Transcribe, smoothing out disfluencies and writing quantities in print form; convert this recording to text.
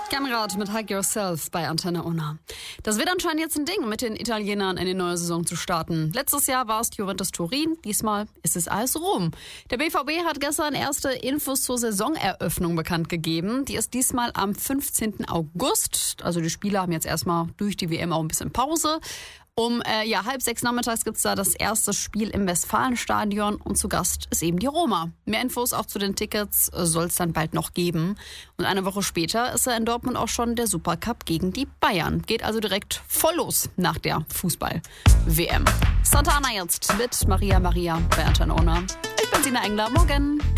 Kammerad mit Hug Yourself bei Antenne Unna. Das wird anscheinend jetzt ein Ding, mit den Italienern in die neue Saison zu starten. Letztes Jahr war es Juventus Turin, diesmal ist es AS Rom. Der BVB hat gestern erste Infos zur Saisoneröffnung bekannt gegeben. Die ist diesmal am 15. August. Also die Spieler haben jetzt erstmal durch die WM auch ein bisschen Pause. Um 5:30 nachmittags gibt es da das erste Spiel im Westfalenstadion und zu Gast ist eben die Roma. Mehr Infos auch zu den Tickets soll es dann bald noch geben. Und eine Woche später ist in Dortmund auch schon der Supercup gegen die Bayern. Geht also direkt voll los nach der Fußball-WM. Santana jetzt mit Maria bei Antenne Unna. Ich bin Sina Engler. Morgen.